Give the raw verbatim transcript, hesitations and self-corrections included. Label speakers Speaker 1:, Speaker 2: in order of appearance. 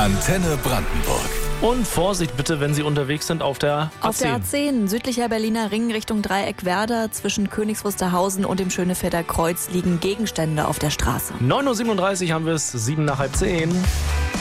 Speaker 1: Antenne Brandenburg.
Speaker 2: Und Vorsicht bitte, wenn Sie unterwegs sind auf der A zehn.
Speaker 3: Auf der A zehn, südlicher Berliner Ring Richtung Dreieck-Werder, zwischen Königs Wusterhausen und dem Schönefelder Kreuz liegen Gegenstände auf der Straße.
Speaker 2: neun Uhr siebenunddreißig haben wir es, sieben nach halb zehn.